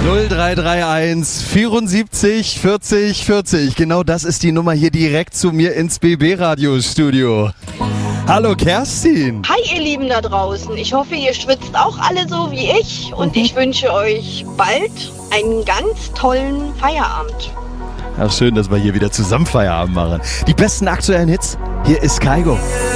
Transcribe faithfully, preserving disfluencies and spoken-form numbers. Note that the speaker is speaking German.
null drei drei eins vierundsiebzig vierzig vierzig. Genau das ist die Nummer hier direkt zu mir ins B B-Radio-Studio. Hallo Kerstin. Hi ihr Lieben da draußen. Ich hoffe, ihr schwitzt auch alle so wie ich. Und ich wünsche euch bald einen ganz tollen Feierabend. Ach, schön, dass wir hier wieder zusammen Feierabend machen. Die besten aktuellen Hits, hier ist Kaigo.